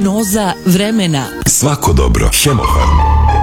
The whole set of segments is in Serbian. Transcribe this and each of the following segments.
Prognoza vremena. Svako dobro. Hemofarm.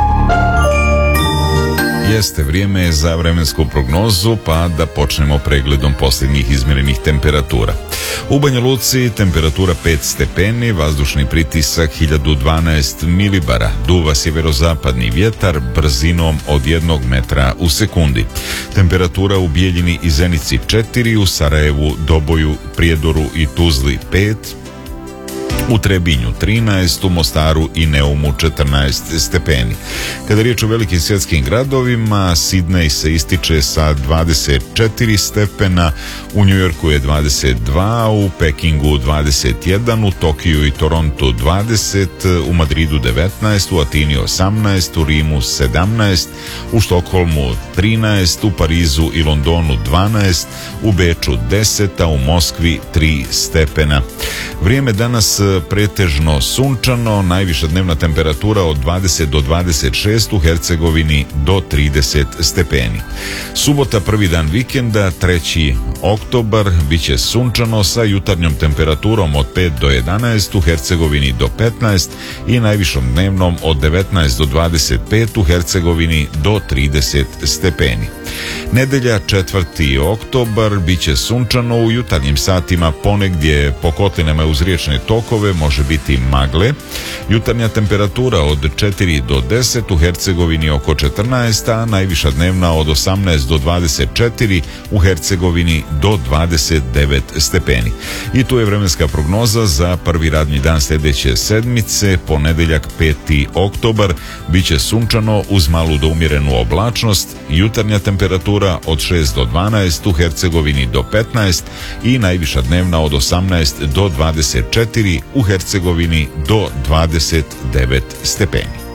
Jeste, vrijeme je za vremensku prognozu, pa da počnemo pregledom posljednjih izmjerenih temperatura. U Banja Luci temperatura 5 stepeni, vazdušni pritisak 1012 milibara, duva sjeverozapadni vjetar brzinom od 1 metra u sekundi. Temperatura u Bijeljini i Zenici 4, u Sarajevu, Doboju, Prijedoru i Tuzli 5, u Trebinju 13, u Mostaru i Neumu 14 stepeni. Kada je riječ o velikim svjetskim gradovima, Sidnej se ističe sa 24 stepena, u Njujorku je 22, u Pekingu 21, u Tokiju i Torontu 20, u Madridu 19, u Atini 18, u Rimu 17, u Štokholmu 13, u Parizu i Londonu 12, u Beču 10, a u Moskvi 3 stepena. Vrijeme danas pretežno sunčano, najviša dnevna temperatura od 20 do 26, u Hercegovini do 30 stepeni. Subota, prvi dan vikenda, 3. oktobar, bit će sunčano sa jutarnjom temperaturom od 5 do 11, u Hercegovini do 15 i najvišom dnevnom od 19 do 25, u Hercegovini do 30 stepeni. Nedelja, 4. oktobar, bit će sunčano, u jutarnjim satima ponegdje po kotlinama uz riječne tokove može biti magle. Jutarnja temperatura od 4 do 10, u Hercegovini oko 14, a najviša dnevna od 18 do 24, u Hercegovini do 29 stepeni. I tu je vremenska prognoza za prvi radni dan sljedeće sedmice, ponedjeljak 5. oktobar, bit će sunčano uz malu do umjerenu oblačnost, jutarnja temperatura od 6 do 12, u Hercegovini do 15 i najviša dnevna od 18 do 24, u Hercegovini do 29 stepeni.